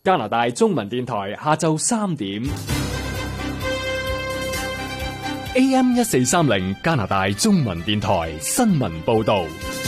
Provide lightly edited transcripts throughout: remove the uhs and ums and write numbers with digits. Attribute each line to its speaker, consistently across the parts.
Speaker 1: 加拿大中文電台下晝3點 AM1430 加拿大中文電台新聞報道。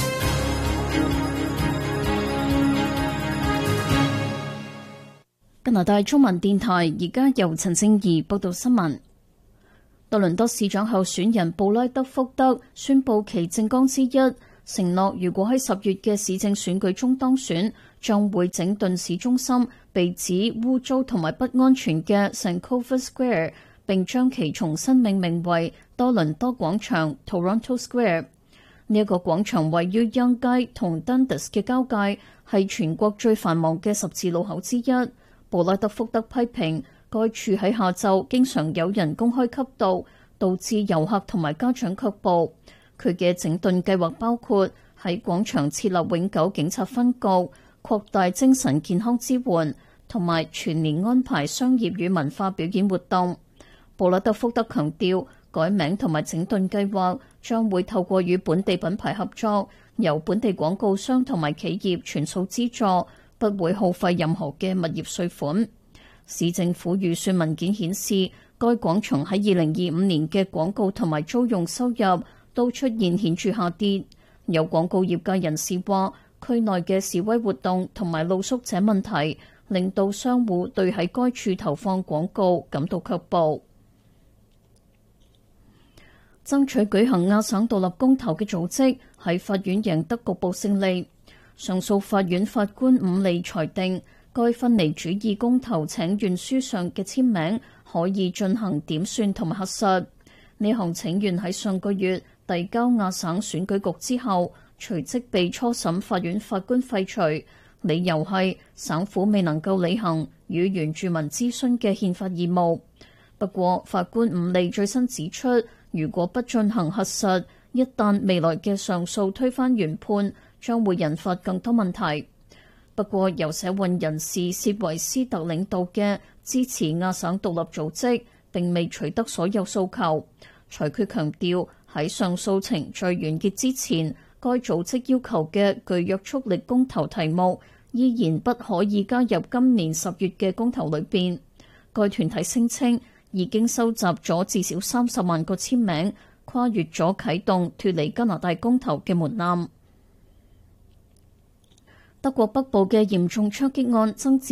Speaker 2: 加拿大中文電台而家由陳正儀報道新聞。多倫多市長候選人布拉德福德宣布其政綱之一，承諾如果喺10月嘅市政選舉中當選，將會整頓市中心被指污糟同埋不安全嘅 Sankofa Square， 並將其重新命名為多倫多廣場 Toronto Square。呢一個廣場位於 Yonge 街同 Dundas 嘅交界，係全國最繁忙嘅十字路口之一。布拉德福德批評該處喺下晝經常有人公開吸毒，導致遊客同埋家長卻步。佢嘅整頓計劃包括喺廣場設立永久警察分局，擴大精神健康支援，同埋全年安排商業與文化表演活動。布拉德福德強調，改名同埋整頓計劃將會透過與本地品牌合作，由本地廣告商同埋企業全數資助，不會耗費任何嘅物業稅款。市政府預算文件顯示，該廣場喺2025年嘅廣告同埋租用收入都出現顯著下跌。有廣告業界人士話，區內嘅示威活動同埋露宿者問題，令到商戶對喺該處投放廣告感到卻步。爭取舉行亞省獨立公投嘅組織喺法院贏得局部勝利。上訴法院法官伍利裁定，該分離主義公投請願書上嘅簽名可以進行點算同埋核實。呢項請願喺上個月遞交亞省選舉局之後，隨即被初審法院法官廢除，理由係省府未能夠履行與原住民諮詢嘅憲法義務。不過，法官伍利最新指出，如果不進行核實，一旦未來嘅上訴推翻原判，將會引發更多問題。不過，由社運人士薛維斯特領導嘅支持亞省獨立組織並未取得所有訴求。裁決強調，喺上訴程序完結之前，該組織要求嘅具約束力公投題目依然不可以加入今年10月嘅公投裏邊。該團體聲稱已經收集咗至少30萬個簽名，跨越咗啟動脫離加拿大公投嘅門檻。德國北部嘅嚴重槍擊案增至